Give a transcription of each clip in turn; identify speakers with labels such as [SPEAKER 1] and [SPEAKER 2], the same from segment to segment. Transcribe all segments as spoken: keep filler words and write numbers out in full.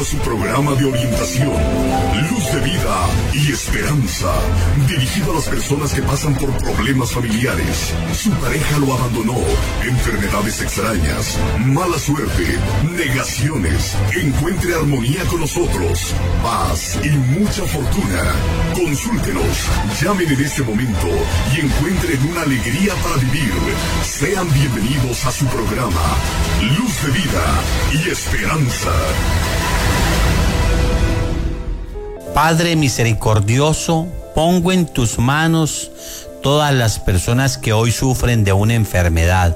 [SPEAKER 1] su programa de orientación, Luz de Vida y Esperanza, dirigido a las personas que pasan por problemas familiares, su pareja lo abandonó, enfermedades extrañas, mala suerte, negaciones. Encuentre armonía con nosotros, paz y mucha fortuna. Consúltenos, llamen en este momento y encuentren una alegría para vivir. Sean bienvenidos a su programa, Luz de Vida y Esperanza.
[SPEAKER 2] Padre misericordioso, pongo en tus manos todas las personas que hoy sufren de una enfermedad.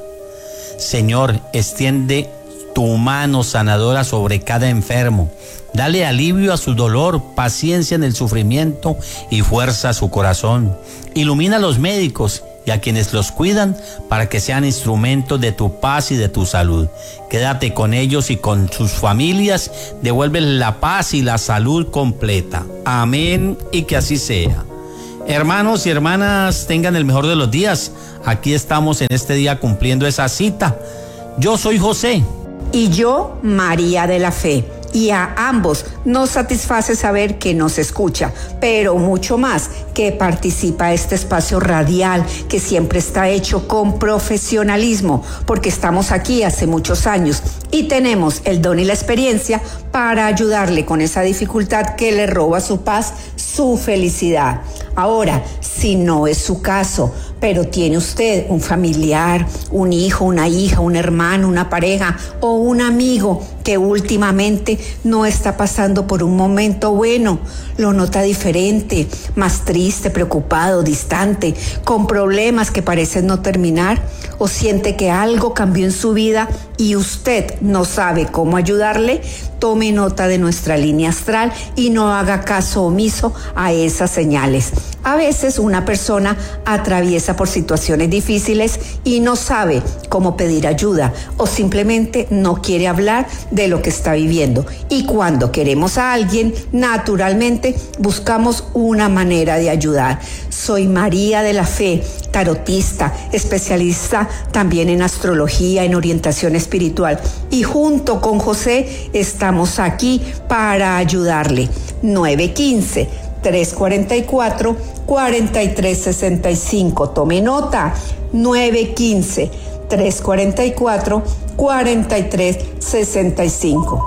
[SPEAKER 2] Señor, extiende tu mano sanadora sobre cada enfermo. Dale alivio a su dolor, paciencia en el sufrimiento y fuerza a su corazón. Ilumina a los médicos y a quienes los cuidan para que sean instrumentos de tu paz y de tu salud. Quédate con ellos y con sus familias, devuélveles la paz y la salud completa. Amén, y que así sea. Hermanos y hermanas, tengan el mejor de los días. Aquí estamos en este día cumpliendo esa cita. Yo soy José.
[SPEAKER 3] Y yo, María de la Fe. Y a ambos nos satisface saber que nos escucha, pero mucho más que participa este espacio radial que siempre está hecho con profesionalismo, porque estamos aquí hace muchos años y tenemos el don y la experiencia para ayudarle con esa dificultad que le roba su paz, su felicidad. Ahora, si no es su caso, pero tiene usted un familiar, un hijo, una hija, un hermano, una pareja o un amigo que últimamente no está pasando por un momento bueno, lo nota diferente, más triste, preocupado, distante, con problemas que parecen no terminar, o siente que algo cambió en su vida y usted no sabe cómo ayudarle, tome nota de nuestra línea astral y no haga caso omiso a esas señales. A veces una persona atraviesa por situaciones difíciles y no sabe cómo pedir ayuda o simplemente no quiere hablar de lo que está viviendo. Y cuando queremos a alguien, naturalmente buscamos una manera de ayudar. Soy María de la Fe, tarotista, especialista también en astrología, en orientación espiritual. Y junto con José estamos aquí para ayudarle. nueve uno cinco, tres cuatro cuatro, cuatro tres seis cinco. Tome nota, nueve uno cinco, tres cuatro cuatro, cuatro tres seis cinco.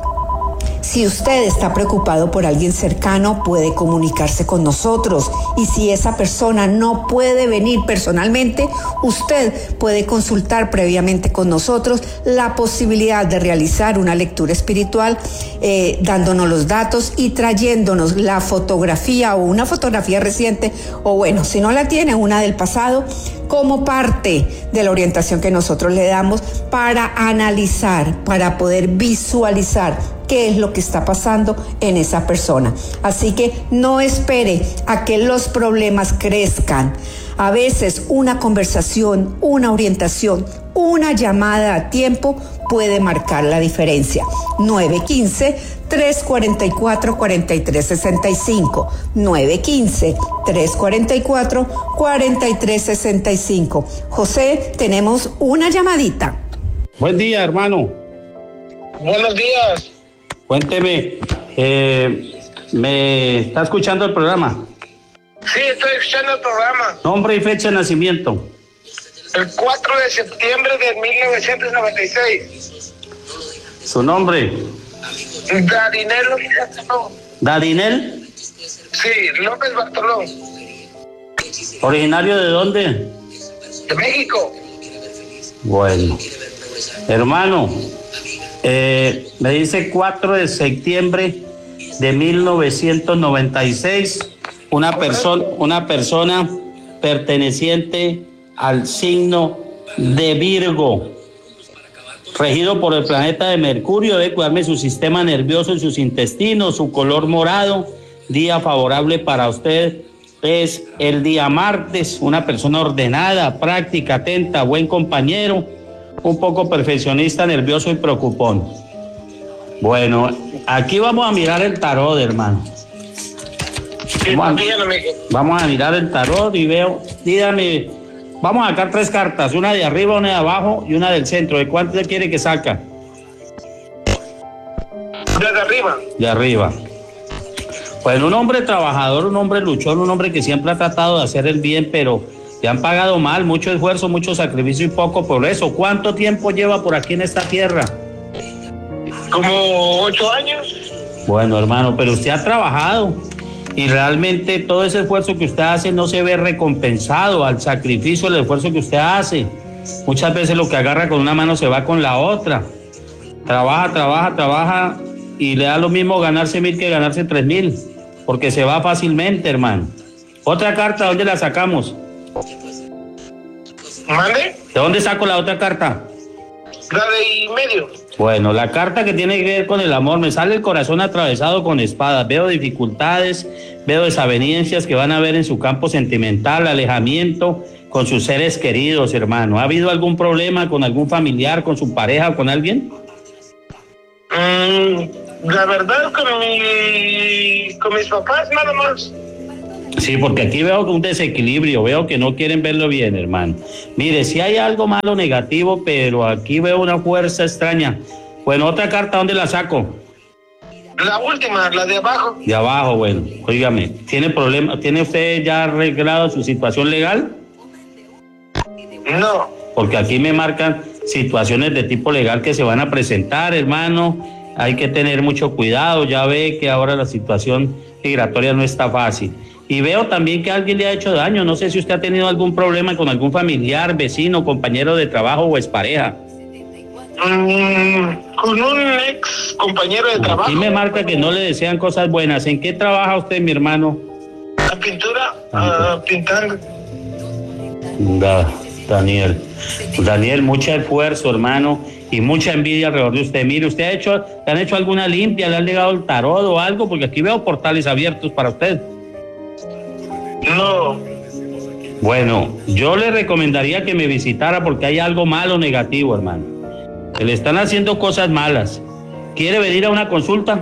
[SPEAKER 3] Si usted está preocupado por alguien cercano, puede comunicarse con nosotros. Y si esa persona no puede venir personalmente, usted puede consultar previamente con nosotros la posibilidad de realizar una lectura espiritual, eh, dándonos los datos y trayéndonos la fotografía o una fotografía reciente, o bueno, si no la tiene, una del pasado, como parte de la orientación que nosotros le damos para analizar, para poder visualizar qué es lo que está pasando en esa persona. Así que no espere a que los problemas crezcan. A veces una conversación, una orientación, una llamada a tiempo puede marcar la diferencia. nueve uno cinco, tres cuatro cuatro, cuatro tres seis cinco. nueve uno cinco, tres cuatro cuatro, cuatro tres seis cinco. José, tenemos una llamadita.
[SPEAKER 2] Buen día, hermano.
[SPEAKER 4] Buenos días.
[SPEAKER 2] Cuénteme, eh, ¿me está escuchando el programa?
[SPEAKER 4] Sí, estoy escuchando el programa.
[SPEAKER 2] Nombre y fecha de nacimiento.
[SPEAKER 4] El cuatro de septiembre de mil novecientos noventa y seis.
[SPEAKER 2] ¿Su nombre?
[SPEAKER 4] Darinel López Bartolón.
[SPEAKER 2] ¿Darinel?
[SPEAKER 4] Sí, López Bartolón.
[SPEAKER 2] ¿Originario de dónde?
[SPEAKER 4] De México.
[SPEAKER 2] Bueno, hermano, eh, me dice cuatro de septiembre de mil novecientos noventa y seis, una persona, una persona perteneciente al signo de Virgo, regido por el planeta de Mercurio. Debe cuidarme su sistema nervioso y sus intestinos, su color morado. Día favorable para usted es el día martes. Una persona ordenada, práctica, atenta, buen compañero, un poco perfeccionista, nervioso y preocupón. Bueno, aquí vamos a mirar el tarot, hermano. Vamos a, vamos a mirar el tarot y veo, dígame, vamos a sacar tres cartas, una de arriba, una de abajo y una del centro. ¿De cuánto quiere que saca?
[SPEAKER 4] Desde arriba.
[SPEAKER 2] De arriba. Bueno, un hombre trabajador, un hombre luchón, un hombre que siempre ha tratado de hacer el bien, pero le han pagado mal, mucho esfuerzo, mucho sacrificio y poco por eso. ¿Cuánto tiempo lleva por aquí en esta tierra?
[SPEAKER 4] Como ocho años.
[SPEAKER 2] Bueno, hermano, pero usted ha trabajado y realmente todo ese esfuerzo que usted hace no se ve recompensado al sacrificio, el esfuerzo que usted hace. Muchas veces lo que agarra con una mano se va con la otra. Trabaja, trabaja, trabaja y le da lo mismo ganarse mil que ganarse tres mil, porque se va fácilmente, hermano. Otra carta, ¿dónde la sacamos?
[SPEAKER 4] ¿Mande?
[SPEAKER 2] ¿De dónde saco la otra carta?
[SPEAKER 4] La de medio.
[SPEAKER 2] Bueno, la carta que tiene que ver con el amor, me sale el corazón atravesado con espadas, veo dificultades, veo desavenencias que van a haber en su campo sentimental, alejamiento con sus seres queridos, hermano. ¿Ha habido algún problema con algún familiar, con su pareja o con alguien?
[SPEAKER 4] Mm, la verdad, con, mi, con mis papás nada más.
[SPEAKER 2] Sí, porque aquí veo un desequilibrio, veo que no quieren verlo bien, hermano. Mire, sí hay algo malo, negativo, pero aquí veo una fuerza extraña. Bueno, otra carta, ¿dónde la saco?
[SPEAKER 4] La última, la de abajo.
[SPEAKER 2] De abajo, bueno, óigame, ¿tiene problema, tiene usted ya arreglado su situación legal?
[SPEAKER 4] No.
[SPEAKER 2] Porque aquí me marcan situaciones de tipo legal que se van a presentar, hermano. Hay que tener mucho cuidado, ya ve que ahora la situación migratoria no está fácil. Y veo también que alguien le ha hecho daño. No sé si usted ha tenido algún problema con algún familiar, vecino, compañero de trabajo o expareja.
[SPEAKER 4] Mm, con un ex compañero de trabajo.
[SPEAKER 2] Aquí me marca que no le desean cosas buenas. ¿En qué trabaja usted, mi hermano?
[SPEAKER 4] La pintura, uh, pintando.
[SPEAKER 2] Da, Daniel. Daniel, mucho esfuerzo, hermano, y mucha envidia alrededor de usted. Mire, ¿usted ha hecho, le han hecho alguna limpia, le han legado el tarot o algo? Porque aquí veo portales abiertos para usted.
[SPEAKER 4] No.
[SPEAKER 2] Bueno, yo le recomendaría que me visitara porque hay algo malo, negativo, hermano. Que le están haciendo cosas malas. ¿Quiere venir a una consulta?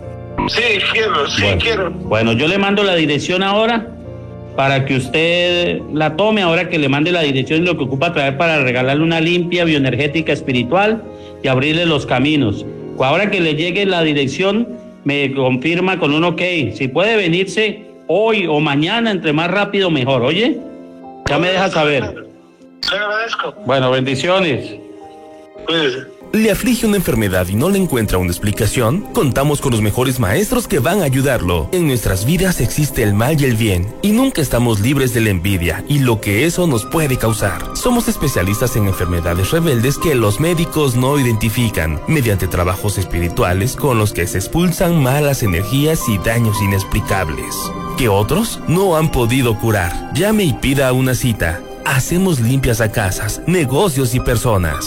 [SPEAKER 4] Sí, quiero, sí,
[SPEAKER 2] bueno,
[SPEAKER 4] quiero.
[SPEAKER 2] Bueno, yo le mando la dirección ahora para que usted la tome, ahora que le mande la dirección y lo que ocupa traer para regalarle una limpia bioenergética espiritual y abrirle los caminos. Ahora que le llegue la dirección, me confirma con un ok. Si puede venirse hoy o mañana, entre más rápido mejor, ¿oye? Ya me deja saber.
[SPEAKER 4] Le agradezco.
[SPEAKER 2] Bueno, bendiciones.
[SPEAKER 4] Cuídese.
[SPEAKER 5] ¿Le aflige una enfermedad y no le encuentra una explicación? Contamos con los mejores maestros que van a ayudarlo. En nuestras vidas existe el mal y el bien, y nunca estamos libres de la envidia y lo que eso nos puede causar. Somos especialistas en enfermedades rebeldes que los médicos no identifican, mediante trabajos espirituales con los que se expulsan malas energías y daños inexplicables, que otros no han podido curar. Llame y pida una cita. Hacemos limpias a casas, negocios y personas.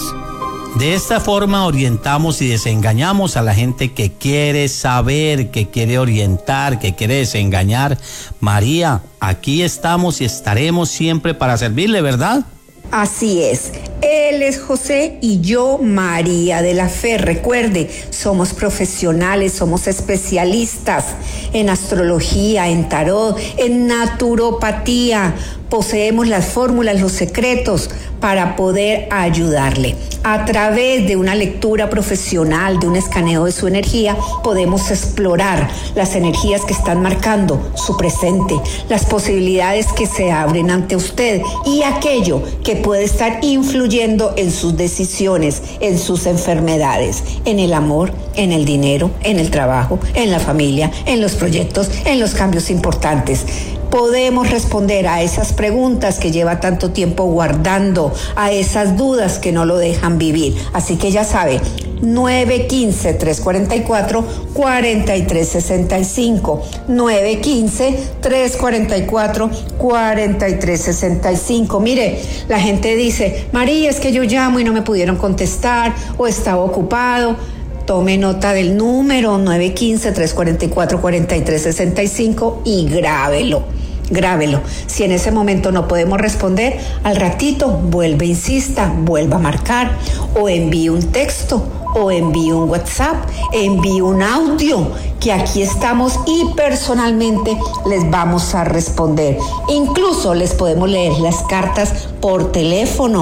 [SPEAKER 6] De esta forma orientamos y desengañamos a la gente que quiere saber, que quiere orientar, que quiere desengañar. María, aquí estamos y estaremos siempre para servirle, ¿verdad?
[SPEAKER 3] Así es. Él es José y yo María de la Fe. Recuerde, somos profesionales, somos especialistas en astrología, en tarot, en naturopatía. Poseemos las fórmulas, los secretos para poder ayudarle. A través de una lectura profesional, de un escaneo de su energía, podemos explorar las energías que están marcando su presente, las posibilidades que se abren ante usted y aquello que puede estar influyendo en sus decisiones, en sus enfermedades, en el amor, en el dinero, en el trabajo, en la familia, en los proyectos, en los cambios importantes. Podemos responder a esas preguntas que lleva tanto tiempo guardando, a esas dudas que no lo dejan vivir. Así que ya sabe, nueve uno cinco, tres cuatro cuatro, cuatro tres seis cinco, nueve uno cinco, tres cuatro cuatro, cuatro tres seis cinco. Mire, la gente dice, María, es que yo llamo y no me pudieron contestar o estaba ocupado. Tome nota del número nueve uno cinco, tres cuatro cuatro, cuatro tres seis cinco y grábelo. Grábelo. Si en ese momento no podemos responder, al ratito vuelve, insista, vuelva a marcar o envíe un texto o envíe un WhatsApp, envíe un audio, que aquí estamos y personalmente les vamos a responder. Incluso les podemos leer las cartas por teléfono.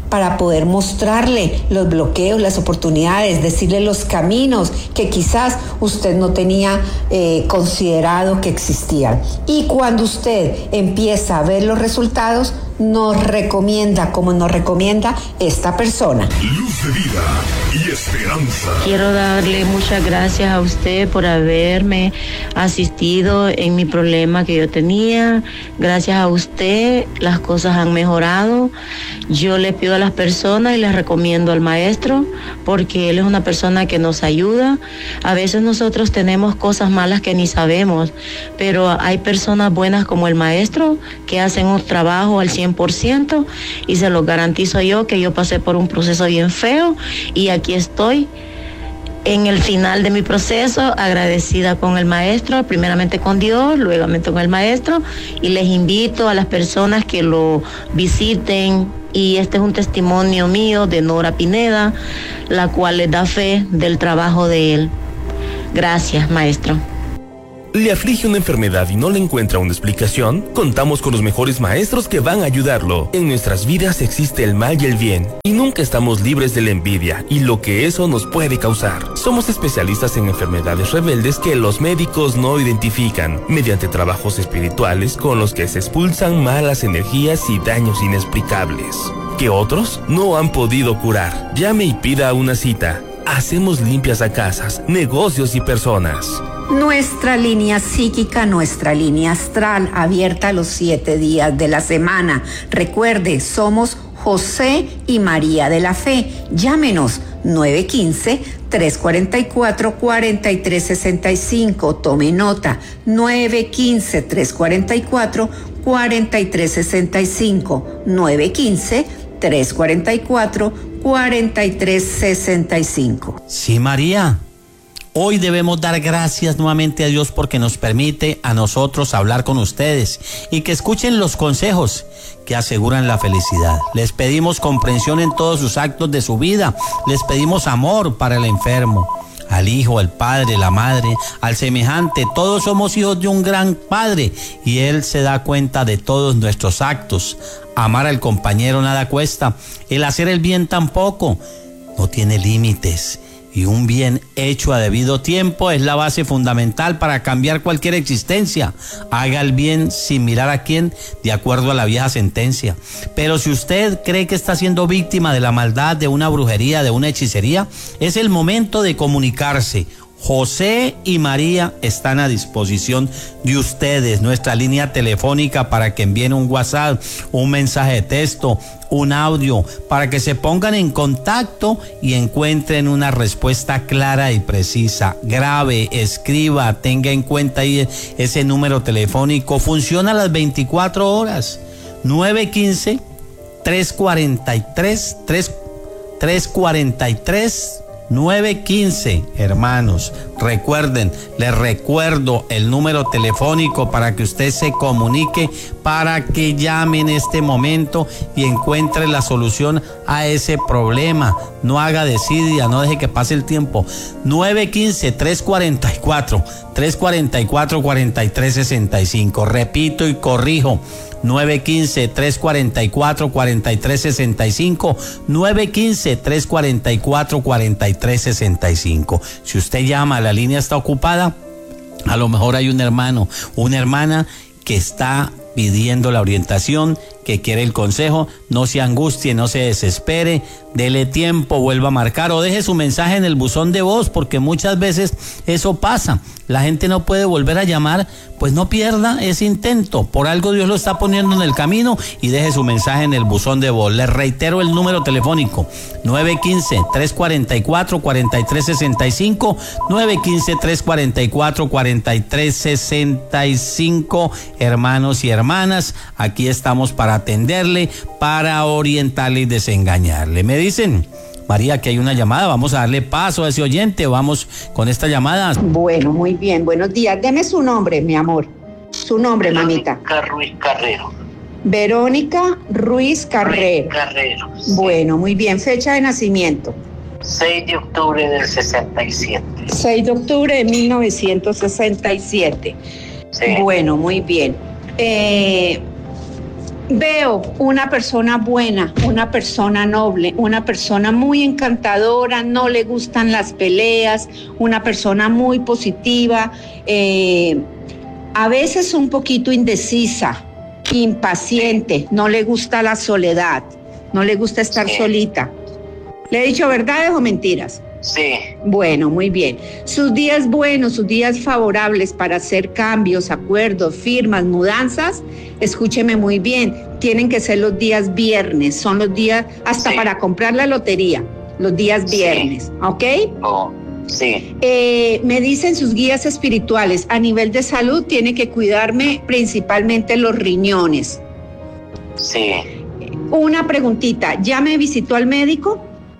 [SPEAKER 3] para poder mostrarle los bloqueos, las oportunidades, decirle los caminos que quizás usted no tenía eh, considerado que existían. Y cuando usted empieza a ver los resultados, nos recomienda, como nos recomienda esta persona.
[SPEAKER 1] Luz de vida y esperanza.
[SPEAKER 7] Quiero darle muchas gracias a usted por haberme asistido en mi problema que yo tenía. Gracias a usted las cosas han mejorado. Yo le pido a las personas y les recomiendo al maestro porque él es una persona que nos ayuda. A veces nosotros tenemos cosas malas que ni sabemos, pero hay personas buenas como el maestro que hacen un trabajo al cien por ciento y se lo garantizo yo que yo pasé por un proceso bien feo y aquí estoy en el final de mi proceso, agradecida con el maestro, primeramente con Dios, luego con el maestro, y les invito a las personas que lo visiten. Y este es un testimonio mío de Nora Pineda, la cual les da fe del trabajo de él. Gracias, maestro.
[SPEAKER 5] ¿Le aflige una enfermedad y no le encuentra una explicación? Contamos con los mejores maestros que van a ayudarlo. En nuestras vidas existe el mal y el bien, y nunca estamos libres de la envidia y lo que eso nos puede causar. Somos especialistas en enfermedades rebeldes que los médicos no identifican, mediante trabajos espirituales con los que se expulsan malas energías y daños inexplicables, que otros no han podido curar. Llame y pida una cita. Hacemos limpias a casas, negocios y personas.
[SPEAKER 3] Nuestra línea psíquica, nuestra línea astral, abierta los siete días de la semana. Recuerde, somos José y María de la Fe. Llámenos nueve uno cinco, tres cuatro cuatro, cuatro tres seis cinco. Tome nota, nueve uno cinco, tres cuatro cuatro, cuatro tres seis cinco. nueve uno cinco, tres cuatro cuatro, cuatro tres seis cinco.
[SPEAKER 6] Sí, María. Hoy debemos dar gracias nuevamente a Dios porque nos permite a nosotros hablar con ustedes y que escuchen los consejos que aseguran la felicidad. Les pedimos comprensión en todos sus actos de su vida. Les pedimos amor para el enfermo, al hijo, al padre, la madre, al semejante. Todos somos hijos de un gran Padre y Él se da cuenta de todos nuestros actos. Amar al compañero nada cuesta. El hacer el bien tampoco. No tiene límites. Y un bien hecho a debido tiempo es la base fundamental para cambiar cualquier existencia. Haga el bien sin mirar a quién, de acuerdo a la vieja sentencia. Pero si usted cree que está siendo víctima de la maldad, de una brujería, de una hechicería, es el momento de comunicarse. José y María están a disposición de ustedes. Nuestra línea telefónica para que envíen un WhatsApp, un mensaje de texto, un audio, para que se pongan en contacto y encuentren una respuesta clara y precisa. Grabe, escriba, tenga en cuenta ahí ese número telefónico. Funciona a las veinticuatro horas. nueve uno cinco, tres cuatro tres, tres cuatro tres, nueve uno cinco, hermanos. Recuerden, les recuerdo el número telefónico para que usted se comunique, para que llame en este momento y encuentre la solución a ese problema. No haga desidia, no deje que pase el tiempo. nueve uno cinco, tres cuatro cuatro, tres cuatro cuatro, cuatro tres seis cinco. Repito y corrijo. nueve uno cinco, tres cuatro cuatro, cuatro tres seis cinco, nueve uno cinco, tres cuatro cuatro, cuatro tres seis cinco. Si usted llama, la línea está ocupada, a lo mejor hay un hermano, una hermana que está pidiendo la orientación, que quiere el consejo. No se angustie, no se desespere, dele tiempo, vuelva a marcar o deje su mensaje en el buzón de voz, porque muchas veces eso pasa. La gente no puede volver a llamar, pues no pierda ese intento. Por algo Dios lo está poniendo en el camino y deje su mensaje en el buzón de voz. Les reitero el número telefónico: nueve uno cinco, tres cuatro cuatro, cuatro tres seis cinco, nueve uno cinco, tres cuatro cuatro, cuatro tres seis cinco. Hermanos y hermanas, aquí estamos para atenderle, para orientarle y desengañarle. Me dicen, María, que hay una llamada. Vamos a darle paso a ese oyente. Vamos con esta llamada.
[SPEAKER 3] Bueno, muy bien. Buenos días. Deme su nombre, mi amor. Su nombre, mamita.
[SPEAKER 8] Verónica Ruiz Carrero.
[SPEAKER 3] Verónica Ruiz Carrero.
[SPEAKER 8] Ruiz Carrero. Sí.
[SPEAKER 3] Bueno, muy bien. Fecha de nacimiento.
[SPEAKER 8] seis de octubre del sesenta y siete.
[SPEAKER 3] seis de octubre de mil novecientos sesenta y siete.
[SPEAKER 8] Sí.
[SPEAKER 3] Bueno, muy bien. Eh, Veo una persona buena, una persona noble, una persona muy encantadora, no le gustan las peleas, una persona muy positiva, eh, a veces un poquito indecisa, impaciente, no le gusta la soledad, no le gusta estar
[SPEAKER 8] Sí.
[SPEAKER 3] solita. ¿Le he dicho verdades o mentiras?
[SPEAKER 8] Sí.
[SPEAKER 3] Bueno, muy bien. Sus días buenos, sus días favorables para hacer cambios, acuerdos, firmas, mudanzas, escúcheme muy bien, tienen que ser los días viernes, son los días hasta
[SPEAKER 8] Sí.
[SPEAKER 3] para comprar la lotería, los días
[SPEAKER 8] Sí.
[SPEAKER 3] viernes, ¿ok?
[SPEAKER 8] Oh, sí.
[SPEAKER 3] Eh, me dicen sus guías espirituales, a nivel de salud tiene que cuidarme principalmente los riñones.
[SPEAKER 8] Sí.
[SPEAKER 3] Una preguntita, ¿ya me visitó al médico?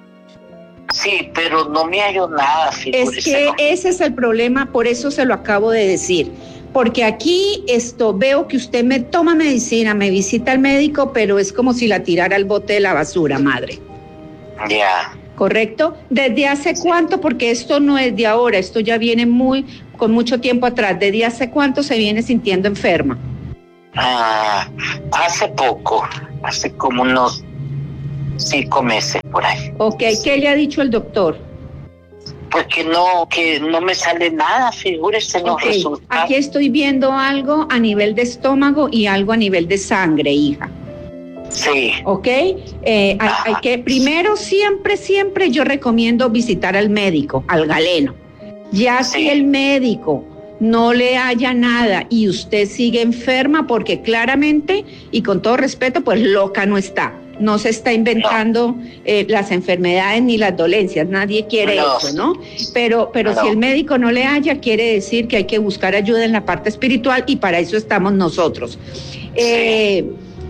[SPEAKER 8] Sí, pero no me hallo nada,
[SPEAKER 3] Es
[SPEAKER 8] figúrese,
[SPEAKER 3] que
[SPEAKER 8] ¿no?
[SPEAKER 3] ese es el problema, por eso se lo acabo de decir. Porque aquí esto veo que usted me toma medicina, me visita al médico, pero es como si la tirara al bote de la basura, madre.
[SPEAKER 8] Ya.
[SPEAKER 3] ¿Correcto? ¿Desde hace cuánto? Porque esto no es de ahora, esto ya viene muy, con mucho tiempo atrás. ¿Desde hace cuánto se viene sintiendo enferma?
[SPEAKER 8] Ah, hace poco, hace como unos cinco meses por ahí.
[SPEAKER 3] Ok, ¿qué le ha dicho el doctor?
[SPEAKER 8] Pues que no, que no me sale nada, figúrese los
[SPEAKER 3] Ok,
[SPEAKER 8] resultados.
[SPEAKER 3] aquí estoy viendo algo a nivel de estómago y algo a nivel de sangre, hija.
[SPEAKER 8] Sí.
[SPEAKER 3] ¿Ok? Eh, hay, hay que, primero, siempre, siempre yo recomiendo visitar al médico, al galeno. Ya
[SPEAKER 8] Sí.
[SPEAKER 3] si el médico no le haya nada y usted sigue enferma, porque claramente, y con todo respeto, pues loca no está. No se está inventando eh, las enfermedades ni las dolencias, nadie quiere
[SPEAKER 8] No.
[SPEAKER 3] eso, ¿no? Pero, pero
[SPEAKER 8] No.
[SPEAKER 3] si el médico no le haya, quiere decir que hay que buscar ayuda en la parte espiritual y para eso estamos nosotros. Eh,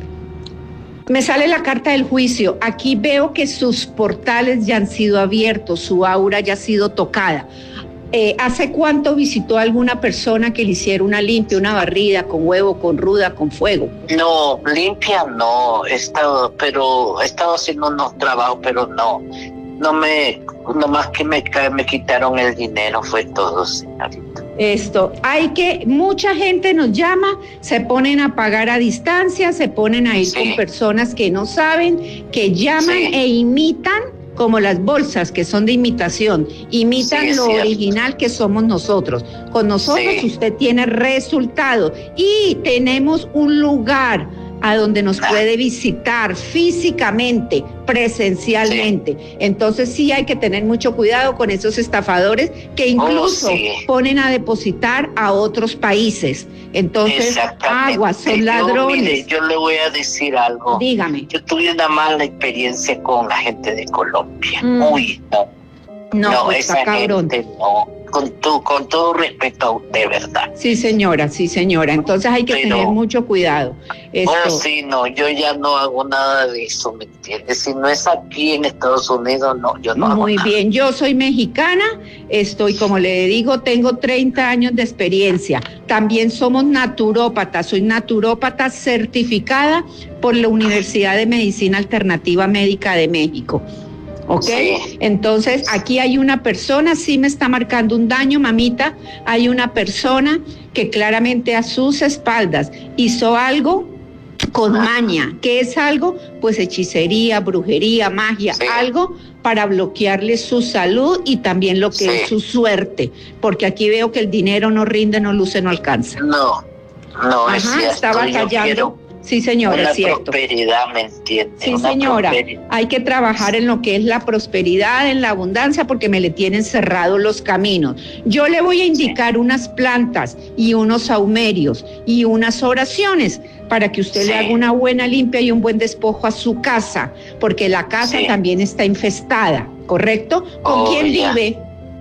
[SPEAKER 3] Me sale la carta del juicio. Aquí veo que sus portales ya han sido abiertos, su aura ya ha sido tocada. Eh, ¿Hace cuánto visitó a alguna persona que le hiciera una limpia, una barrida con huevo, con ruda, con fuego?
[SPEAKER 8] No, limpia no, he estado, pero he estado haciendo unos trabajos, pero no, no me, nomás que me, ca- me quitaron el dinero, fue todo, señorita.
[SPEAKER 3] Esto, hay que, mucha gente nos llama, se ponen a pagar a distancia, se ponen a ir
[SPEAKER 8] Sí.
[SPEAKER 3] con personas que no saben, que llaman
[SPEAKER 8] Sí.
[SPEAKER 3] e imitan, como las bolsas que son de imitación, imitan
[SPEAKER 8] Sí, es
[SPEAKER 3] lo
[SPEAKER 8] cierto.
[SPEAKER 3] original que somos nosotros. Con nosotros
[SPEAKER 8] Sí.
[SPEAKER 3] usted tiene resultado y tenemos un lugar a donde nos
[SPEAKER 8] Ah.
[SPEAKER 3] puede visitar físicamente, presencialmente. Entonces sí hay que tener mucho cuidado con esos estafadores que incluso
[SPEAKER 8] Oh, sí.
[SPEAKER 3] ponen a depositar a otros países. Entonces,
[SPEAKER 8] Exactamente.
[SPEAKER 3] aguas, son
[SPEAKER 8] Yo,
[SPEAKER 3] ladrones.
[SPEAKER 8] mire, yo le voy a decir algo.
[SPEAKER 3] Dígame.
[SPEAKER 8] Yo tuve una mala experiencia con la gente de Colombia.
[SPEAKER 3] Mm.
[SPEAKER 8] Uy, no.
[SPEAKER 3] No,
[SPEAKER 8] No,
[SPEAKER 3] pues,
[SPEAKER 8] esa
[SPEAKER 3] está cabrón.
[SPEAKER 8] gente no. Con, tu, con todo respeto a usted, ¿verdad?
[SPEAKER 3] Sí, señora, sí, señora. Entonces hay que
[SPEAKER 8] Pero-
[SPEAKER 3] tener mucho cuidado. Esto,
[SPEAKER 8] Oh, sí, no, yo ya no hago nada de eso, ¿me entiendes? Si no es aquí en Estados Unidos, no, yo no hago
[SPEAKER 3] Muy
[SPEAKER 8] nada.
[SPEAKER 3] bien, yo soy mexicana, estoy, como le digo, tengo treinta años de experiencia. También somos naturópatas, soy naturópata certificada por la Universidad de Medicina Alternativa Médica de México. ¿Ok?
[SPEAKER 8] Sí.
[SPEAKER 3] Entonces, aquí hay una persona, sí me está marcando un daño, mamita, hay una persona que claramente a sus espaldas hizo algo con maña. ¿Qué es algo? Pues hechicería, brujería, magia,
[SPEAKER 8] Sí.
[SPEAKER 3] algo para bloquearle su salud y también lo que
[SPEAKER 8] Sí.
[SPEAKER 3] es su suerte, porque aquí veo que el dinero no rinde, no luce, no alcanza.
[SPEAKER 8] No, no, es
[SPEAKER 3] Ajá,
[SPEAKER 8] cierto.
[SPEAKER 3] estaba
[SPEAKER 8] Yo
[SPEAKER 3] callando.
[SPEAKER 8] quiero
[SPEAKER 3] Sí, señora,
[SPEAKER 8] una
[SPEAKER 3] es cierto.
[SPEAKER 8] prosperidad, ¿me entiendes?
[SPEAKER 3] Sí,
[SPEAKER 8] Una
[SPEAKER 3] señora,
[SPEAKER 8] prosperidad.
[SPEAKER 3] hay que trabajar en lo que es la prosperidad, en la abundancia, porque me le tienen cerrados los caminos. Yo le voy a indicar unas plantas y unos saumerios y unas oraciones para que usted
[SPEAKER 8] Sí.
[SPEAKER 3] le haga una buena limpia y un buen despojo a su casa, porque la casa
[SPEAKER 8] Sí.
[SPEAKER 3] también está infestada, ¿correcto? ¿Con
[SPEAKER 8] Oh,
[SPEAKER 3] quién
[SPEAKER 8] ya.
[SPEAKER 3] vive?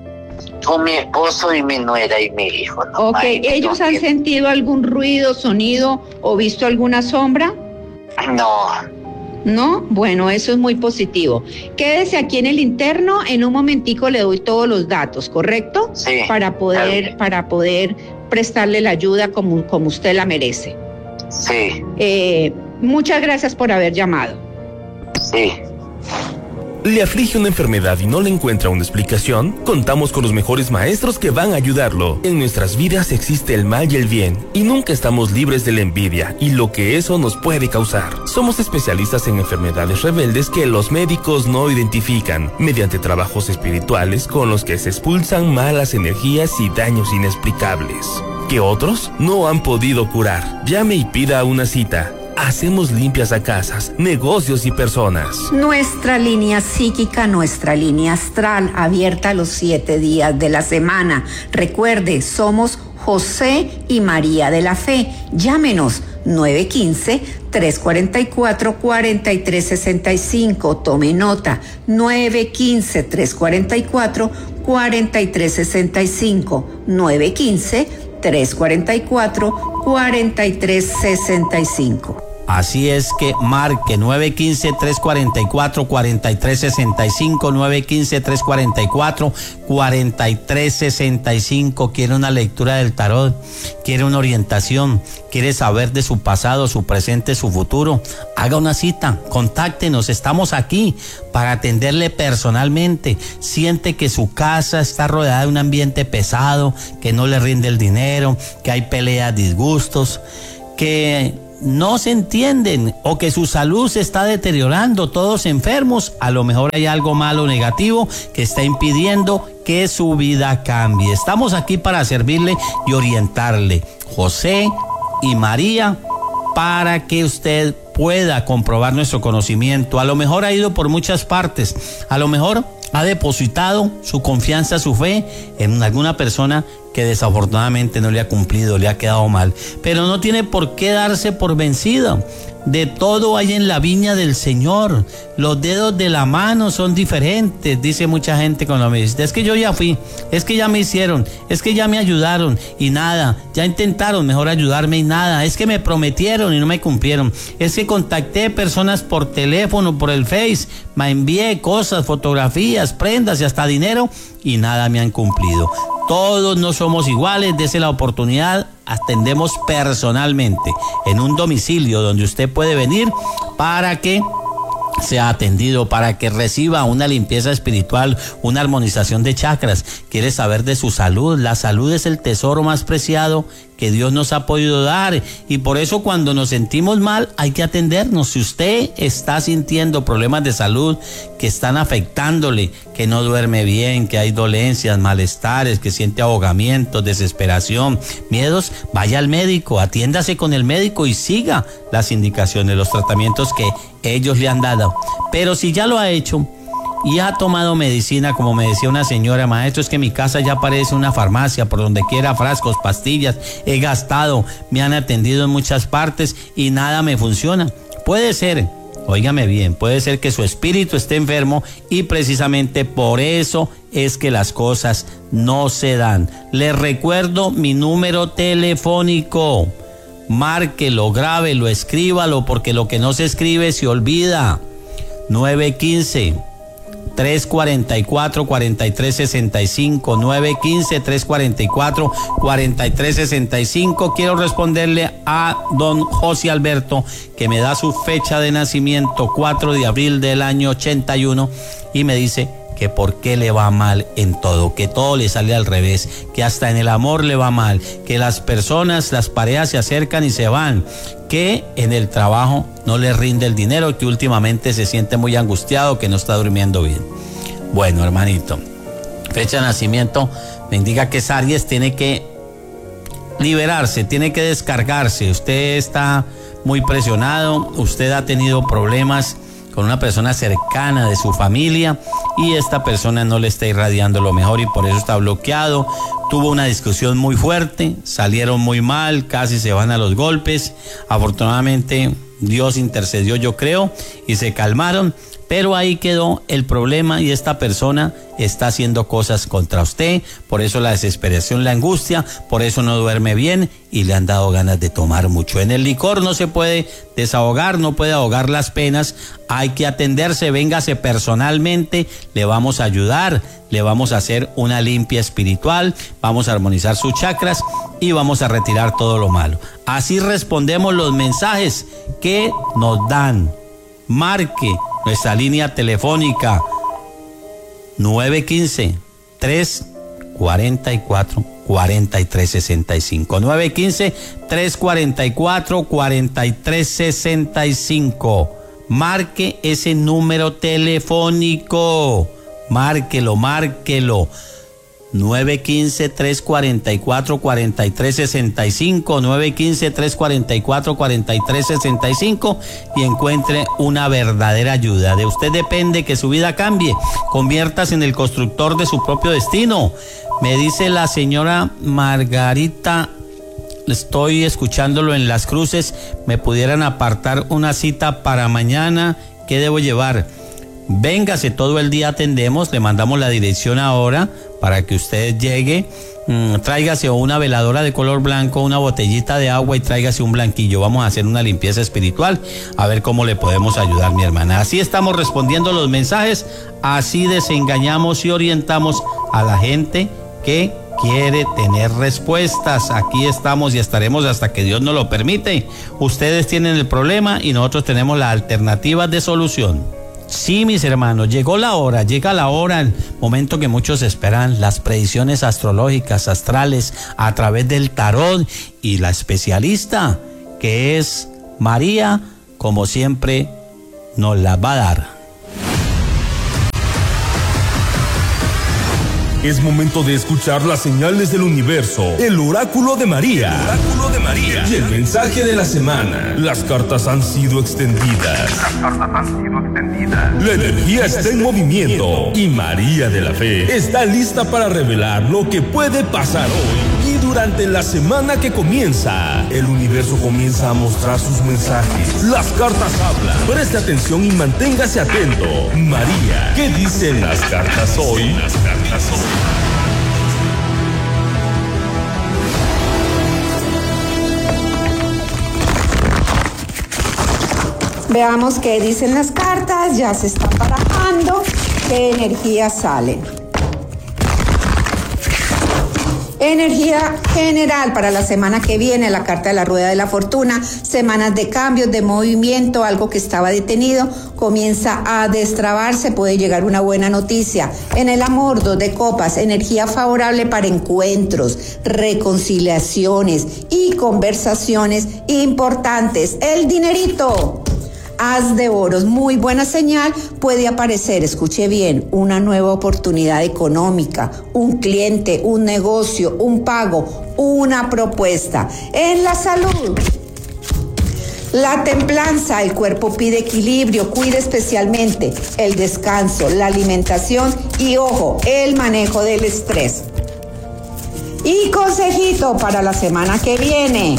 [SPEAKER 8] Con mi esposo y mi nuera y mi hijo. ¿no?
[SPEAKER 3] Ok,
[SPEAKER 8] Imagínate,
[SPEAKER 3] ¿ellos
[SPEAKER 8] no
[SPEAKER 3] han
[SPEAKER 8] tiene-
[SPEAKER 3] sentido algún ruido, sonido o visto alguna sombra?
[SPEAKER 8] No,
[SPEAKER 3] ¿No? Bueno, eso es muy positivo. Quédese aquí en el interno, en un momentico le doy todos los datos, ¿correcto?
[SPEAKER 8] sí.
[SPEAKER 3] Para
[SPEAKER 8] está
[SPEAKER 3] poder,
[SPEAKER 8] bien.
[SPEAKER 3] para poder prestarle la ayuda como, como usted la merece.
[SPEAKER 8] Sí,
[SPEAKER 3] Eh, muchas gracias por haber llamado.
[SPEAKER 8] sí.
[SPEAKER 5] ¿Le aflige una enfermedad y no le encuentra una explicación? Contamos con los mejores maestros que van a ayudarlo. En nuestras vidas existe el mal y el bien, y nunca estamos libres de la envidia y lo que eso nos puede causar. Somos especialistas en enfermedades rebeldes que los médicos no identifican, mediante trabajos espirituales con los que se expulsan malas energías y daños inexplicables, que otros no han podido curar. Llame y pida una cita. Hacemos limpias a casas, negocios y personas.
[SPEAKER 3] Nuestra línea psíquica, nuestra línea astral, abierta los siete días de la semana. Recuerde, somos José y María de la Fe. Llámenos nueve uno cinco, tres cuatro cuatro, cuatro tres seis cinco. Tome nota, nueve uno cinco, tres cuatro cuatro, cuatro tres seis cinco. nueve uno cinco, tres cuatro cuatro, cuatro tres seis cinco.
[SPEAKER 6] Así es que marque nueve uno cinco, tres cuatro cuatro, cuatro tres seis cinco, nueve uno cinco, tres cuatro cuatro, cuatro tres seis cinco. Quiere una lectura del tarot, quiere una orientación, quiere saber de su pasado, su presente, su futuro. Haga una cita, contáctenos, estamos aquí para atenderle personalmente. Siente que su casa está rodeada de un ambiente pesado, que no le rinde el dinero, que hay peleas, disgustos, que no se entienden o que su salud se está deteriorando, todos enfermos. A lo mejor hay algo malo, negativo, que está impidiendo que su vida cambie. Estamos aquí para servirle y orientarle, José y María, para que usted pueda comprobar nuestro conocimiento. A lo mejor ha ido por muchas partes, a lo mejor ha depositado su confianza, su fe en alguna persona que desafortunadamente no le ha cumplido, le ha quedado mal, pero no tiene por qué darse por vencida. De todo hay en la viña del Señor. Los dedos de la mano son diferentes, dice mucha gente cuando me dice, es que yo ya fui, es que ya me hicieron, es que ya me ayudaron y nada, ya intentaron mejor ayudarme y nada, es que me prometieron y no me cumplieron, es que contacté personas por teléfono, por el Face, me envié cosas, fotografías, prendas y hasta dinero y nada me han cumplido. Todos no somos iguales, dése la oportunidad, atendemos personalmente en un domicilio donde usted puede venir para que sea atendido, para que reciba una limpieza espiritual, una armonización de chakras. Quiere saber de su salud. La salud es el tesoro más preciado que Dios nos ha podido dar, y por eso cuando nos sentimos mal hay que atendernos. Si usted está sintiendo problemas de salud que están afectándole, que no duerme bien, que hay dolencias, malestares, que siente ahogamiento, desesperación, miedos, vaya al médico, atiéndase con el médico y siga las indicaciones, los tratamientos que ellos le han dado. Pero si ya lo ha hecho y ha tomado medicina, como me decía una señora, maestro, es que mi casa ya parece una farmacia, por donde quiera frascos, pastillas, he gastado, me han atendido en muchas partes y nada me funciona. Puede ser, óigame bien, puede ser que su espíritu esté enfermo y precisamente por eso es que las cosas no se dan. Les recuerdo mi número telefónico, márquelo, grábelo, escríbalo, porque lo que no se escribe se olvida. nueve uno cinco, tres cuatro cuatro, cuatro tres seis cinco, nueve uno cinco, tres cuatro cuatro, cuatro tres seis cinco. Quiero responderle a don José Alberto, que me da su fecha de nacimiento, cuatro de abril del año ochenta y uno, y me dice que por qué le va mal en todo, que todo le sale al revés, que hasta en el amor le va mal, que las personas, las parejas se acercan y se van, que en el trabajo no le rinde el dinero, que últimamente se siente muy angustiado, que no está durmiendo bien. Bueno, hermanito, fecha de nacimiento me indica que Aries, tiene que liberarse, tiene que descargarse. Usted está muy presionado, usted ha tenido problemas con una persona cercana de su familia y esta persona no le está irradiando lo mejor y por eso está bloqueado. Tuvo una discusión muy fuerte, salieron muy mal, casi se van a los golpes. Afortunadamente Dios intercedió, yo creo, y se calmaron, pero ahí quedó el problema y esta persona está haciendo cosas contra usted. Por eso la desesperación, la angustia, por eso no duerme bien y le han dado ganas de tomar mucho. En el licor no se puede desahogar, no puede ahogar las penas, hay que atenderse, véngase personalmente, le vamos a ayudar, le vamos a hacer una limpia espiritual, vamos a armonizar sus chakras y vamos a retirar todo lo malo. Así respondemos los mensajes que nos dan. Marque nuestra línea telefónica nueve uno cinco, tres cuatro cuatro, cuatro tres seis cinco. nueve uno cinco, tres cuatro cuatro, cuatro tres seis cinco. Marque ese número telefónico. Márquelo, márquelo. nueve uno cinco, tres cuatro cuatro, cuatro tres seis cinco, nueve uno cinco, tres cuatro cuatro, cuatro tres seis cinco y encuentre una verdadera ayuda. De usted depende que su vida cambie. Conviértase en el constructor de su propio destino. Me dice la señora Margarita, estoy escuchándolo en Las Cruces, me pudieran apartar una cita para mañana, ¿qué debo llevar? Véngase, todo el día atendemos, le mandamos la dirección ahora para que usted llegue. Mm, tráigase una veladora de color blanco, una botellita de agua y tráigase un blanquillo. Vamos a hacer una limpieza espiritual, a ver cómo le podemos ayudar, mi hermana. Así estamos respondiendo los mensajes, así desengañamos y orientamos a la gente que quiere tener respuestas. Aquí estamos y estaremos hasta que Dios nos lo permite. Ustedes tienen el problema y nosotros tenemos las alternativas de solución. Sí, mis hermanos, llegó la hora, llega la hora, el momento que muchos esperan, las predicciones astrológicas, astrales, a través del tarot, y la especialista, que es María, como siempre, nos las va a dar.
[SPEAKER 5] Es momento de escuchar las señales del universo, el oráculo de María. El oráculo de María. Y el mensaje de la semana. Las cartas han sido extendidas. Las cartas han sido extendidas. La energía está en movimiento y María de la Fe está lista para revelar lo que puede pasar hoy y durante la semana que comienza. El universo comienza a mostrar sus mensajes. Las cartas hablan. Preste atención y manténgase atento. María, ¿qué dicen las cartas hoy? Las cartas hoy.
[SPEAKER 3] Veamos qué dicen las cartas, ya se está barajando, qué energías salen. Energía general para la semana que viene, la carta de la rueda de la fortuna, semanas de cambios, de movimiento, algo que estaba detenido, comienza a destrabarse, puede llegar una buena noticia. En el amor, dos de copas, energía favorable para encuentros, reconciliaciones y conversaciones importantes. El dinerito. As de oros, muy buena señal, puede aparecer, escuche bien, una nueva oportunidad económica, un cliente, un negocio, un pago, una propuesta. En la salud, la templanza, el cuerpo pide equilibrio, cuide especialmente el descanso, la alimentación y, ojo, el manejo del estrés. Y consejito para la semana que viene.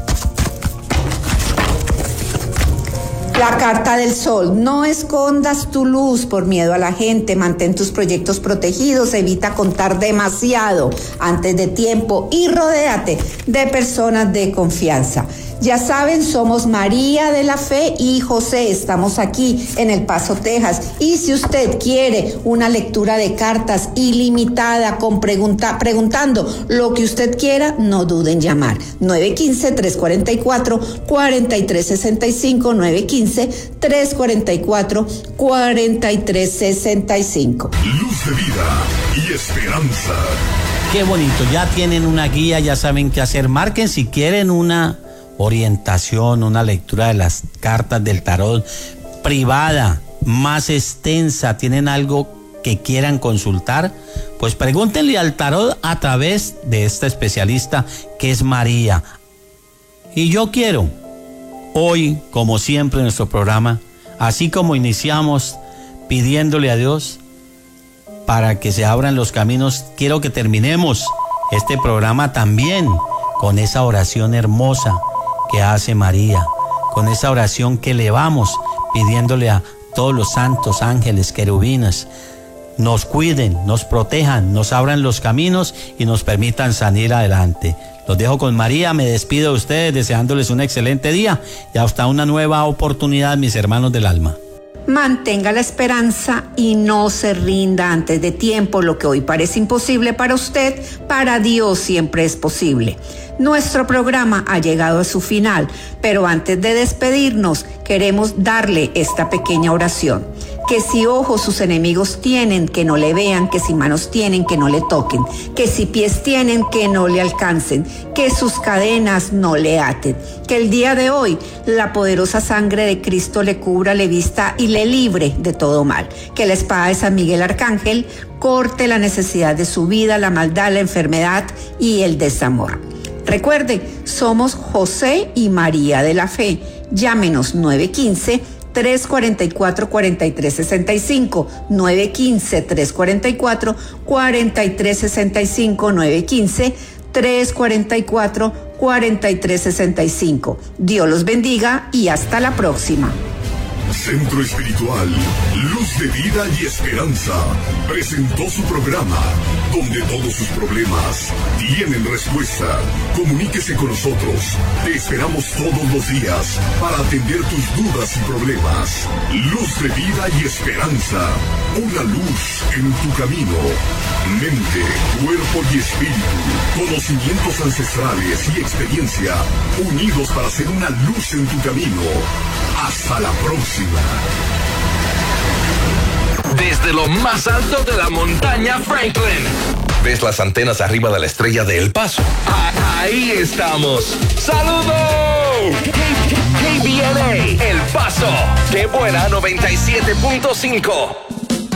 [SPEAKER 3] La carta del sol, no escondas tu luz por miedo a la gente, mantén tus proyectos protegidos, evita contar demasiado antes de tiempo y rodéate de personas de confianza. Ya saben, somos María de la Fe y José, estamos aquí en El Paso, Texas, y si usted quiere una lectura de cartas ilimitada con pregunta, preguntando lo que usted quiera, no duden en llamar. nueve uno cinco, tres cuatro cuatro, cuatro tres seis cinco, nueve uno cinco, tres cuatro cuatro, cuatro tres seis cinco.
[SPEAKER 1] Luz de vida y esperanza.
[SPEAKER 6] Qué bonito, ya tienen una guía, ya saben qué hacer. Marquen si quieren una orientación, una lectura de las cartas del tarot privada, más extensa, tienen algo que quieran consultar, pues pregúntenle al tarot a través de esta especialista que es María. Y yo quiero hoy, como siempre en nuestro programa, así como iniciamos pidiéndole a Dios para que se abran los caminos, quiero que terminemos este programa también con esa oración hermosa que hace María, con esa oración que elevamos pidiéndole a todos los santos, ángeles, querubines, nos cuiden, nos protejan, nos abran los caminos y nos permitan salir adelante. Los dejo con María, me despido de ustedes deseándoles un excelente día y hasta una nueva oportunidad, mis hermanos del alma.
[SPEAKER 3] Mantenga la esperanza y no se rinda antes de tiempo. Lo que hoy parece imposible para usted, para Dios siempre es posible. Nuestro programa ha llegado a su final, pero antes de despedirnos, queremos darle esta pequeña oración. que si ojos sus enemigos tienen, que no le vean, que si manos tienen, que no le toquen, que si pies tienen, que no le alcancen, que sus cadenas no le aten. Que el día de hoy la poderosa sangre de Cristo le cubra, le vista y le libre de todo mal. Que la espada de San Miguel Arcángel corte la necesidad de su vida, la maldad, la enfermedad y el desamor. Recuerde, somos José y María de la Fe. Llámenos nueve uno cinco, tres cuatro cuatro, cuatro tres seis cinco, nueve uno cinco, tres cuatro cuatro, cuatro tres seis cinco, nueve uno cinco, tres cuatro cuatro, cuatro tres seis cinco. Dios los bendiga y hasta la próxima.
[SPEAKER 1] Centro Espiritual, Luz de Vida y Esperanza, presentó su programa, donde todos sus problemas tienen respuesta. Comuníquese con nosotros. Te esperamos todos los días para atender tus dudas y problemas. Luz de Vida y Esperanza, una luz en tu camino. Mente, cuerpo y espíritu, conocimientos ancestrales y experiencia, unidos para ser una luz en tu camino. Hasta la próxima.
[SPEAKER 9] Desde lo más alto de la montaña Franklin. ¿Ves las antenas arriba de la estrella de El Paso? Ah, ahí estamos. ¡Saludos! K B L A El Paso. ¡Qué buena! noventa y siete punto cinco.